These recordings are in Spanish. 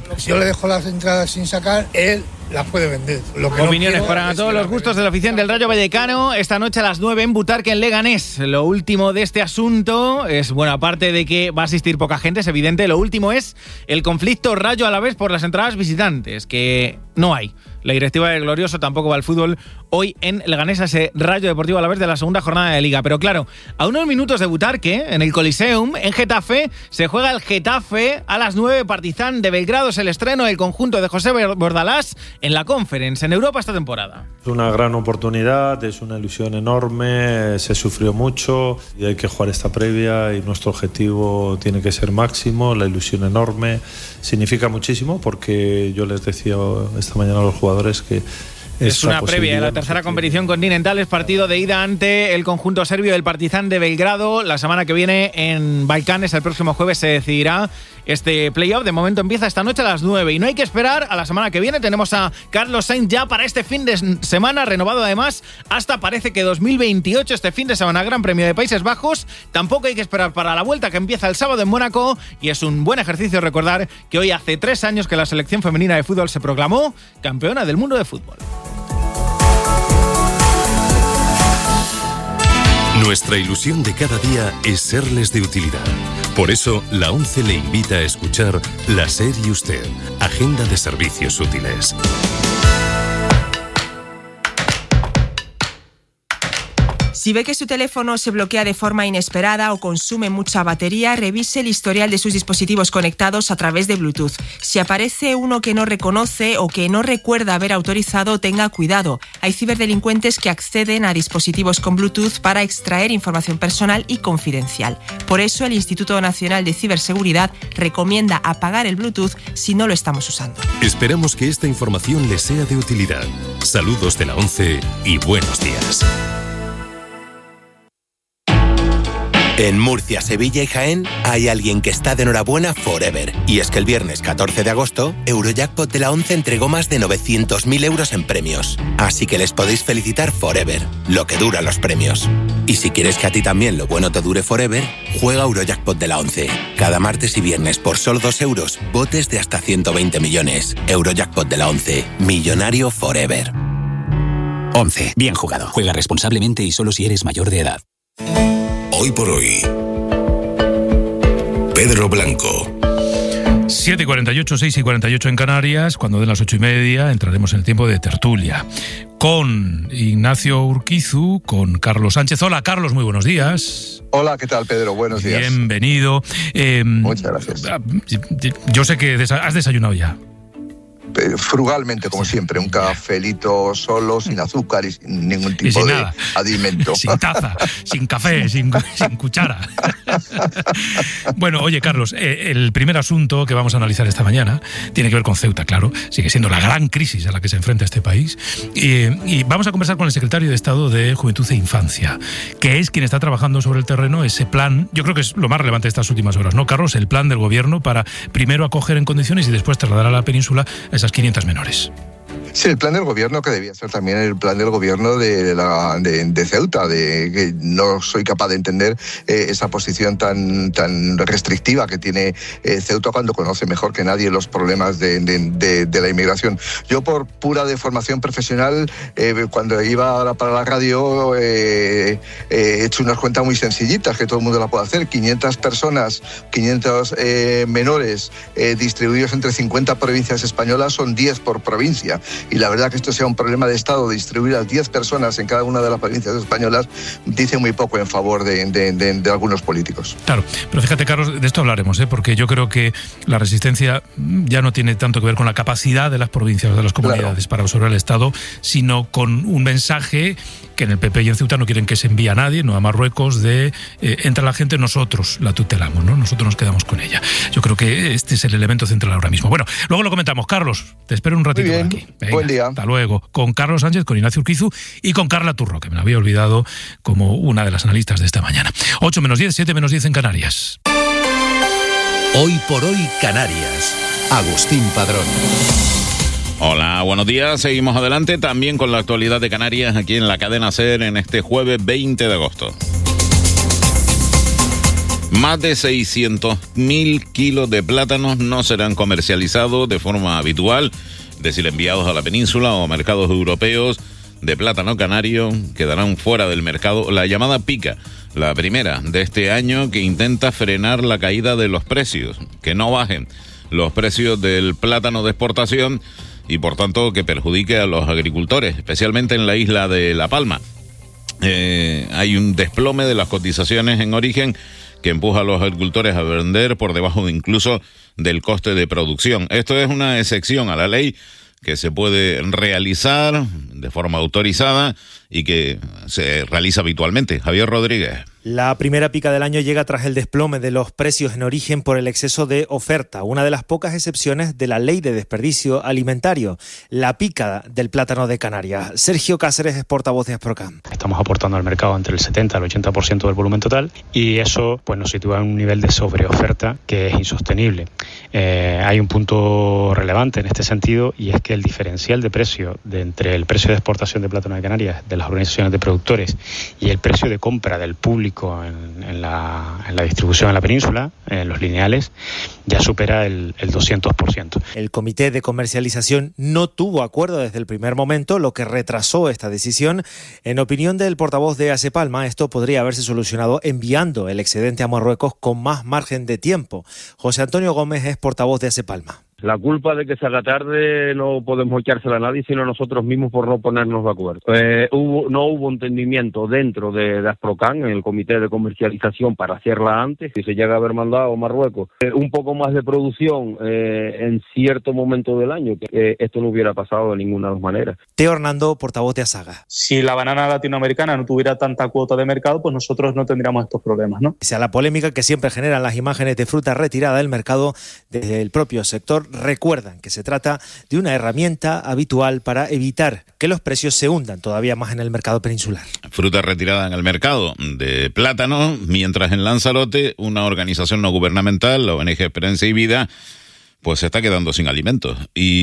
Si yo le dejo las entradas sin sacar, él las puede vender. Opiniones para todos los gustos de la afición del Rayo Vallecano. Esta noche a las 9 en Butarque, en Leganés. Lo último de este asunto es, bueno, aparte de que va a asistir poca gente, es evidente, lo último es el conflicto Rayo Alavés por las entradas visitantes, que no hay. La directiva del Glorioso tampoco va al fútbol hoy en Leganés, a ese Rayo Deportivo Alavés de la segunda jornada de Liga. Pero claro, a unos minutos de Butarque, en el Coliseum, en Getafe, se juega el Getafe a las 9. Partizan de Belgrado es el estreno del conjunto de José Bordalás en la Conference, en Europa esta temporada. Es una gran oportunidad, es una ilusión enorme, se sufrió mucho y hay que jugar esta previa y nuestro objetivo tiene que ser máximo, la ilusión enorme. Significa muchísimo porque yo les decía esta mañana a los jugadores que es una previa de la tercera competición continental, es partido de ida ante el conjunto serbio del Partizan de Belgrado. La semana que viene en Balcanes, el próximo jueves, se decidirá este playoff. De momento empieza esta noche a las 9 y no hay que esperar a la semana que viene. Tenemos a Carlos Sainz ya para este fin de semana, renovado además hasta parece que 2028, este fin de semana, Gran Premio de Países Bajos. Tampoco hay que esperar para la vuelta que empieza el sábado en Mónaco y es un buen ejercicio recordar que hoy hace 3 años que la selección femenina de fútbol se proclamó campeona del mundo de fútbol. Nuestra ilusión de cada día es serles de utilidad. Por eso, la ONCE le invita a escuchar La SER y Usted, Agenda de Servicios Útiles. Si ve que su teléfono se bloquea de forma inesperada o consume mucha batería, revise el historial de sus dispositivos conectados a través de Bluetooth. Si aparece uno que no reconoce o que no recuerda haber autorizado, tenga cuidado. Hay ciberdelincuentes que acceden a dispositivos con Bluetooth para extraer información personal y confidencial. Por eso, el Instituto Nacional de Ciberseguridad recomienda apagar el Bluetooth si no lo estamos usando. Esperamos que esta información les sea de utilidad. Saludos de la ONCE y buenos días. En Murcia, Sevilla y Jaén hay alguien que está de enhorabuena forever. Y es que el viernes 14 de agosto, Eurojackpot de la ONCE entregó más de 900.000 euros en premios. Así que les podéis felicitar forever, lo que duran los premios. Y si quieres que a ti también lo bueno te dure forever, juega Eurojackpot de la ONCE. Cada martes y viernes por solo 2 euros, botes de hasta 120 millones. Eurojackpot de la ONCE, millonario forever. 11. Bien jugado. Juega responsablemente y solo si eres mayor de edad. Hoy por hoy, Pedro Blanco. 7:48, 6:48 en Canarias. Cuando den las 8:30 entraremos en el tiempo de tertulia con Ignacio Urquizu, con Carlos Sánchez. Hola, Carlos, muy buenos días. Hola, ¿qué tal, Pedro? Buenos días. Bienvenido. Muchas gracias. Yo sé que has desayunado ya. Frugalmente, como siempre, un cafelito solo, sin azúcar y sin ningún tipo de alimento. Sin taza, sin café, sin cuchara. Bueno, oye, Carlos, el primer asunto que vamos a analizar esta mañana tiene que ver con Ceuta, claro. Sigue siendo la gran crisis a la que se enfrenta este país. Y vamos a conversar con el secretario de Estado de Juventud e Infancia, que es quien está trabajando sobre el terreno ese plan. Yo creo que es lo más relevante de estas últimas horas, ¿no, Carlos? El plan del gobierno para primero acoger en condiciones y después trasladar a la península esas 500 menores. Sí, el plan del gobierno, que debía ser también el plan del gobierno de Ceuta, de que no soy capaz de entender esa posición tan restrictiva que tiene Ceuta cuando conoce mejor que nadie los problemas de la inmigración. Yo, por pura deformación profesional, cuando iba ahora para la radio, he hecho unas cuentas muy sencillitas que todo el mundo la puede hacer. 500 personas, 500 menores distribuidos entre 50 provincias españolas son 10 por provincia. Y la verdad que esto sea un problema de Estado, de distribuir a 10 personas en cada una de las provincias españolas, dice muy poco en favor de algunos políticos. Claro, pero fíjate, Carlos, de esto hablaremos, porque yo creo que la resistencia ya no tiene tanto que ver con la capacidad de las provincias o de las comunidades para absorber el Estado, sino con un mensaje que en el PP y en Ceuta no quieren que se envíe a nadie, no a Marruecos, de entra la gente, nosotros la tutelamos, ¿no? Nosotros nos quedamos con ella. Yo creo que este es el elemento central ahora mismo. Bueno, luego lo comentamos. Carlos, te espero un ratito por aquí. Venga, buen día. Hasta luego. Con Carlos Sánchez, con Ignacio Urquizu y con Carla Turro, que me la había olvidado como una de las analistas de esta mañana. 8:10, 7:10 en Canarias. Hoy por hoy, Canarias. Agustín Padrón. Hola, buenos días. Seguimos adelante también con la actualidad de Canarias aquí en la cadena SER en este jueves 20 de agosto. Más de 600.000 kilos de plátanos no serán comercializados de forma habitual, es decir, enviados a la península o a mercados europeos de plátano canario. Quedarán fuera del mercado la llamada pica, la primera de este año, que intenta frenar la caída de los precios, que no bajen los precios del plátano de exportación y por tanto que perjudique a los agricultores, especialmente en la isla de La Palma. Hay un desplome de las cotizaciones en origen que empuja a los agricultores a vender por debajo incluso del coste de producción. Esto es una excepción a la ley que se puede realizar de forma autorizada y que se realiza habitualmente. Javier Rodríguez. La primera pica del año llega tras el desplome de los precios en origen por el exceso de oferta, una de las pocas excepciones de la ley de desperdicio alimentario, la pica del plátano de Canarias. Sergio Cáceres es portavoz de Asprocam. Estamos aportando al mercado entre el 70 y el 80% del volumen total y eso pues nos sitúa en un nivel de sobreoferta que es insostenible. Hay un punto relevante en este sentido y es que el diferencial de precio entre el precio de exportación de plátano de Canarias de las organizaciones de productores y el precio de compra del público en la distribución en la península, en los lineales, ya supera el 200%. El Comité de Comercialización no tuvo acuerdo desde el primer momento, lo que retrasó esta decisión. En opinión del portavoz de ASE Palma, esto podría haberse solucionado enviando el excedente a Marruecos con más margen de tiempo. José Antonio Gómez es portavoz de ASE Palma. La culpa de que se haga tarde no podemos echársela a nadie, sino a nosotros mismos por no ponernos de acuerdo. No hubo entendimiento dentro de Asprocan, en el comité de comercialización, para hacerla antes. Si se llega a haber mandado a Marruecos un poco más de producción en cierto momento del año, esto no hubiera pasado de ninguna de las maneras. Teo Hernando, portavoz de Asaga. Si la banana latinoamericana no tuviera tanta cuota de mercado, pues nosotros no tendríamos estos problemas, ¿no? Pese a la polémica que siempre generan las imágenes de fruta retirada del mercado, desde el propio sector recuerdan que se trata de una herramienta habitual para evitar que los precios se hundan todavía más en el mercado peninsular. Fruta retirada en el mercado de plátano, mientras en Lanzarote una organización no gubernamental, la ONG Esperanza y Vida, pues se está quedando sin alimentos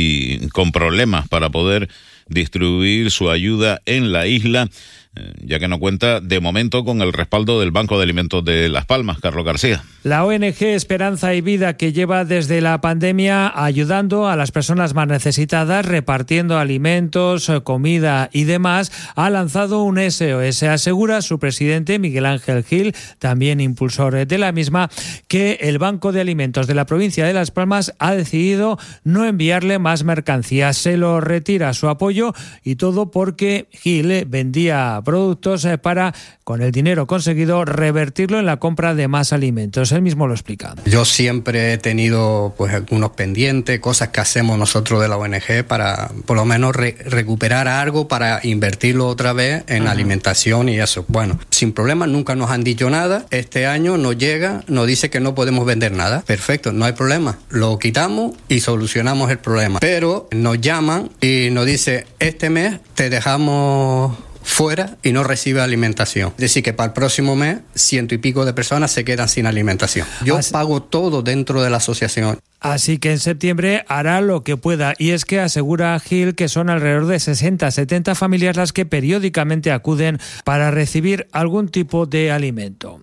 y con problemas para poder distribuir su ayuda en la isla, ya que no cuenta de momento con el respaldo del Banco de Alimentos de Las Palmas. Carlos García. La ONG Esperanza y Vida, que lleva desde la pandemia ayudando a las personas más necesitadas, repartiendo alimentos, comida y demás, ha lanzado un SOS. Asegura su presidente, Miguel Ángel Gil, también impulsor de la misma, que el Banco de Alimentos de la provincia de Las Palmas ha decidido no enviarle más mercancías. Se lo retira su apoyo y todo porque Gil vendía productos para, con el dinero conseguido, revertirlo en la compra de más alimentos. Él mismo lo explica. Yo siempre he tenido pues algunos pendientes, cosas que hacemos nosotros de la ONG para por lo menos recuperar algo para invertirlo otra vez en alimentación y eso. Bueno, sin problema, nunca nos han dicho nada. Este año nos llega, nos dice que no podemos vender nada. Perfecto, no hay problema. Lo quitamos y solucionamos el problema. Pero nos llaman y nos dice, este mes te dejamos fuera y no recibe alimentación. Es decir, que para el próximo mes 100 y pico de personas se quedan sin alimentación. Yo pago todo dentro de la asociación. Así que en septiembre hará lo que pueda. Y es que asegura Gil que son alrededor de 60-70 familias las que periódicamente acuden para recibir algún tipo de alimento.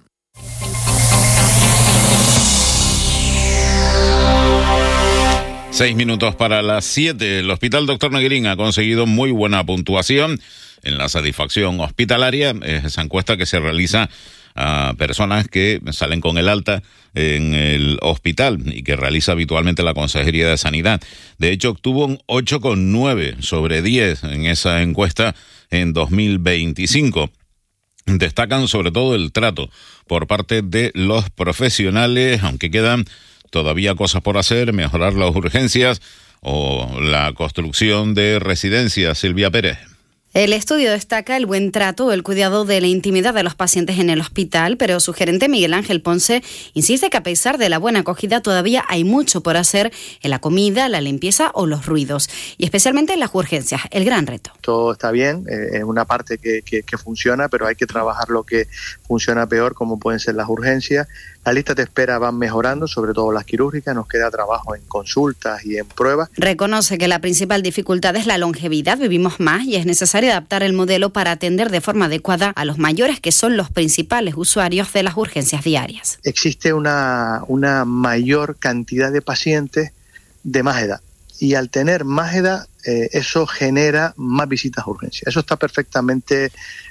Seis minutos para las 7. El Hospital Dr. Negrín ha conseguido muy buena puntuación en la satisfacción hospitalaria. Es esa encuesta que se realiza a personas que salen con el alta en el hospital y que realiza habitualmente la Consejería de Sanidad. De hecho, obtuvo un 8,9 sobre 10 en esa encuesta en 2025. Destacan sobre todo el trato por parte de los profesionales, aunque quedan todavía cosas por hacer, mejorar las urgencias o la construcción de residencias. Silvia Pérez. El estudio destaca el buen trato, el cuidado de la intimidad de los pacientes en el hospital, pero su gerente Miguel Ángel Ponce insiste que a pesar de la buena acogida todavía hay mucho por hacer en la comida, la limpieza o los ruidos, y especialmente en las urgencias, el gran reto. Todo está bien, es una parte que funciona, pero hay que trabajar lo que funciona peor, como pueden ser las urgencias. Las listas de espera van mejorando, sobre todo las quirúrgicas, nos queda trabajo en consultas y en pruebas. Reconoce que la principal dificultad es la longevidad, vivimos más y es necesario adaptar el modelo para atender de forma adecuada a los mayores, que son los principales usuarios de las urgencias diarias. Existe una mayor cantidad de pacientes de más edad y al tener más edad eso genera más visitas a urgencias. Eso está perfectamente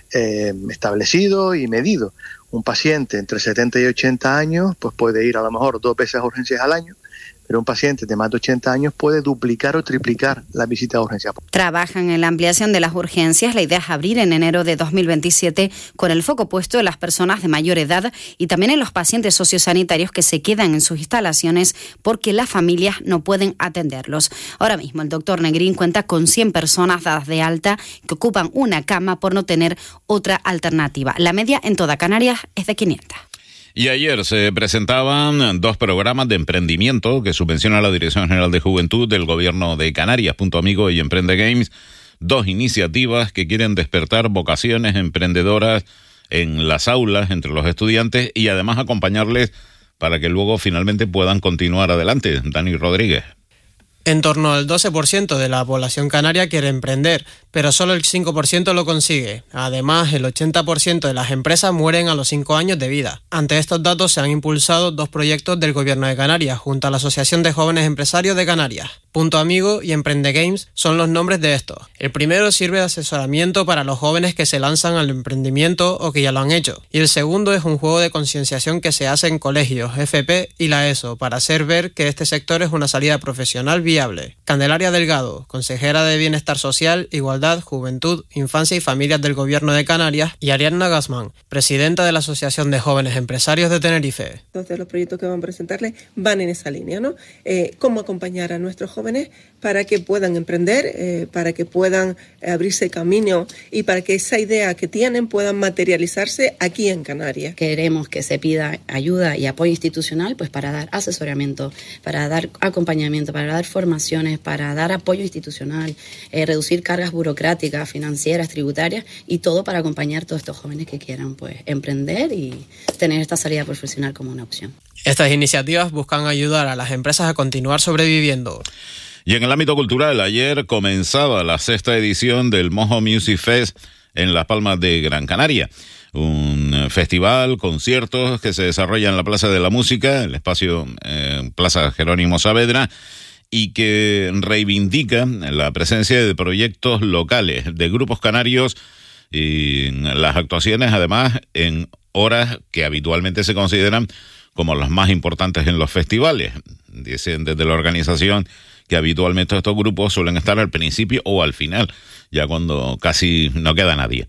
establecido y medido. Un paciente entre 70 y 80 años pues puede ir a lo mejor 2 veces a urgencias al año, pero un paciente de más de 80 años puede duplicar o triplicar la visita a urgencias. Trabajan en la ampliación de las urgencias. La idea es abrir en enero de 2027 con el foco puesto en las personas de mayor edad y también en los pacientes sociosanitarios que se quedan en sus instalaciones porque las familias no pueden atenderlos. Ahora mismo el doctor Negrín cuenta con 100 personas dadas de alta que ocupan una cama por no tener otra alternativa. La media en toda Canarias es de 500. Y ayer se presentaban 2 programas de emprendimiento que subvenciona la Dirección General de Juventud del Gobierno de Canarias, Punto Amigo y Emprende Games, 2 iniciativas que quieren despertar vocaciones emprendedoras en las aulas entre los estudiantes y además acompañarles para que luego finalmente puedan continuar adelante. Dani Rodríguez. En torno al 12% de la población canaria quiere emprender, pero solo el 5% lo consigue. Además, el 80% de las empresas mueren a los 5 años de vida. Ante estos datos se han impulsado 2 proyectos del Gobierno de Canarias, junto a la Asociación de Jóvenes Empresarios de Canarias. Punto Amigo y Emprende Games son los nombres de estos. El primero sirve de asesoramiento para los jóvenes que se lanzan al emprendimiento o que ya lo han hecho. Y el segundo es un juego de concienciación que se hace en colegios, FP y la ESO, para hacer ver que este sector es una salida profesional viable. Candelaria Delgado, consejera de Bienestar Social, Igualdad, Juventud, Infancia y Familias del Gobierno de Canarias, y Ariadna Gassman, presidenta de la Asociación de Jóvenes Empresarios de Tenerife. Entonces los proyectos que van a presentarles van en esa línea, ¿no? Cómo acompañar a nuestros jóvenes para que puedan emprender, para que puedan abrirse camino y para que esa idea que tienen puedan materializarse aquí en Canarias. Queremos que se pida ayuda y apoyo institucional pues para dar asesoramiento, para dar acompañamiento, para dar formaciones, para dar apoyo institucional, reducir cargas burocráticas, financieras, tributarias y todo para acompañar a todos estos jóvenes que quieran pues emprender y tener esta salida profesional como una opción. Estas iniciativas buscan ayudar a las empresas a continuar sobreviviendo. Y en el ámbito cultural, ayer comenzaba la 6ª edición del Mojo Music Fest en Las Palmas de Gran Canaria. Un festival, conciertos que se desarrolla en la Plaza de la Música, el espacio Plaza Jerónimo Saavedra, y que reivindica la presencia de proyectos locales, de grupos canarios, y las actuaciones además en horas que habitualmente se consideran como las más importantes en los festivales. Dicen desde la organización que habitualmente estos grupos suelen estar al principio o al final, ya cuando casi no queda nadie.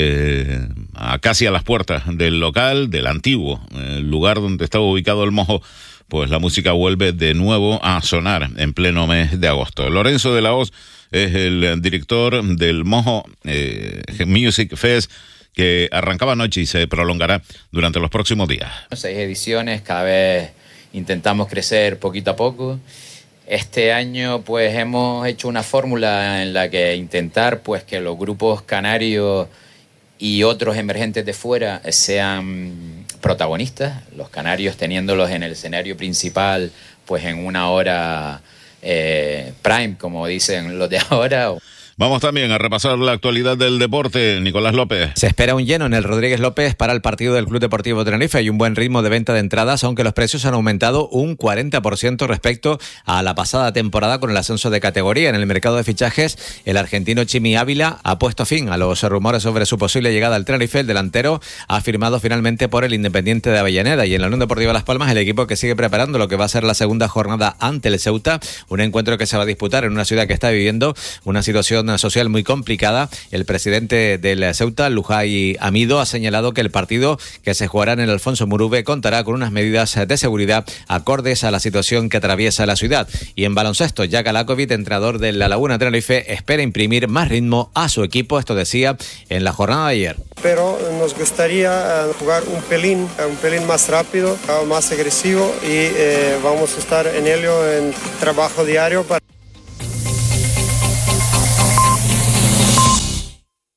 Casi a las puertas del local, del antiguo lugar donde estaba ubicado el Mojo, pues la música vuelve de nuevo a sonar en pleno mes de agosto. Lorenzo de la Hoz es el director del Mojo Music Fest, que arrancaba anoche y se prolongará durante los próximos días. 6 ediciones, cada vez intentamos crecer poquito a poco. Este año pues hemos hecho una fórmula en la que intentar pues que los grupos canarios y otros emergentes de fuera sean protagonistas, los canarios teniéndolos en el escenario principal pues en una hora prime, como dicen los de ahora. Vamos también a repasar la actualidad del deporte. Nicolás López. Se espera un lleno en el Rodríguez López para el partido del Club Deportivo Tenerife y un buen ritmo de venta de entradas, aunque los precios han aumentado un 40% respecto a la pasada temporada con el ascenso de categoría. En el mercado de fichajes, el argentino Chimi Ávila ha puesto fin a los rumores sobre su posible llegada al Tenerife. El delantero ha firmado finalmente por el Independiente de Avellaneda, y en la Unión Deportiva Las Palmas, el equipo que sigue preparando lo que va a ser la segunda jornada ante el Ceuta, un encuentro que se va a disputar en una ciudad que está viviendo una situación social muy complicada. El presidente del Ceuta, Lujay Amido, ha señalado que el partido que se jugará en el Alfonso Murube contará con unas medidas de seguridad acordes a la situación que atraviesa la ciudad. Y en baloncesto, Jack Alakovic, entrenador de La Laguna Tenerife, espera imprimir más ritmo a su equipo. Esto decía en la jornada de ayer. Pero nos gustaría jugar un pelín más rápido, más agresivo, y vamos a estar en ello, en trabajo diario para...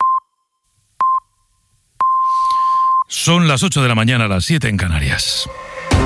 Son las 8 de la mañana, las 7 en Canarias.